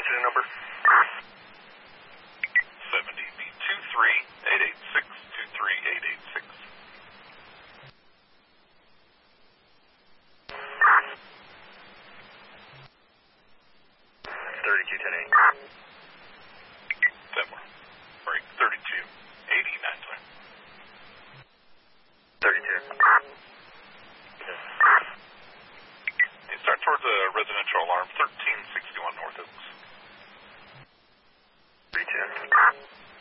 incident number? 70B23886, 3210-8. 10 more. Break 3289, sir. 32. Start towards a residential alarm 13.